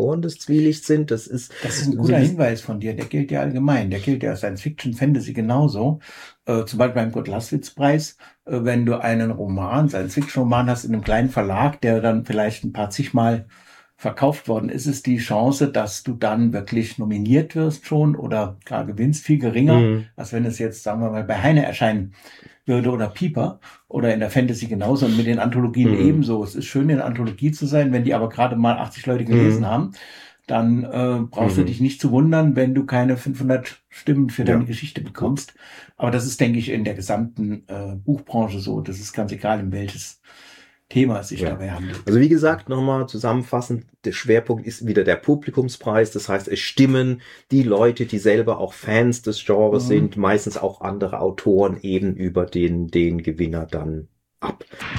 des Zwielichts sind. Das ist ein guter Hinweis von dir. Der gilt ja allgemein. Der gilt ja Science Fiction, Fantasy genauso. Zum Beispiel beim Kurt-Laßwitz-Preis, wenn du einen Roman, Science-Fiction-Roman hast in einem kleinen Verlag, der dann vielleicht ein paar zigmal verkauft worden ist, ist die Chance, dass du dann wirklich nominiert wirst schon oder klar gewinnst, viel geringer, als wenn es jetzt, sagen wir mal, bei Heine erscheinen würde oder Pieper oder in der Fantasy genauso und mit den Anthologien ebenso. Es ist schön, in der Anthologie zu sein, wenn die aber gerade mal 80 Leute gelesen haben, dann brauchst du dich nicht zu wundern, wenn du keine 500 Stimmen für deine Geschichte bekommst. Aber das ist, denke ich, in der gesamten Buchbranche so. Das ist ganz egal, in welches Thema es sich dabei handelt. Also wie gesagt, nochmal zusammenfassend, der Schwerpunkt ist wieder der Publikumspreis. Das heißt, es stimmen die Leute, die selber auch Fans des Genres sind, meistens auch andere Autoren eben über den Gewinner dann ab.